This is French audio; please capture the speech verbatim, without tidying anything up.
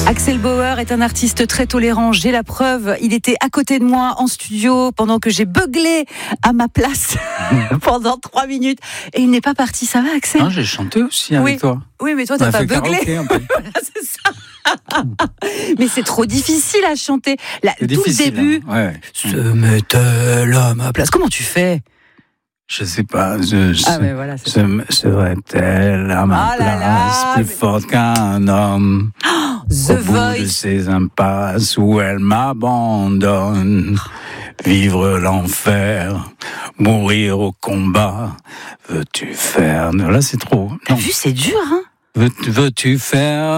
Axel Bauer est un artiste très tolérant, j'ai la preuve. Il était à côté de moi en studio pendant que j'ai beuglé à ma place pendant trois minutes. Et il n'est pas parti, ça va Axel ? Non, j'ai chanté aussi avec oui. toi. Oui, mais toi, On t'as a pas fait beuglé. karaoké un peu. Voilà, c'est ça. Mais c'est trop difficile à chanter. Là, C'est tout difficile, le début, hein. Ouais. se met-elle à ma place. Comment tu fais ? Je sais pas. Je, je, Ah, mais voilà, c'est se, serait-elle à ma Ah là place là, plus mais... forte qu'un homme The au bout Voice. de ces impasses où elle m'abandonne? Vivre l'enfer, mourir au combat. Veux-tu faire... Là, c'est trop. T'as vu, c'est dur, hein ? Veux, veux-tu faire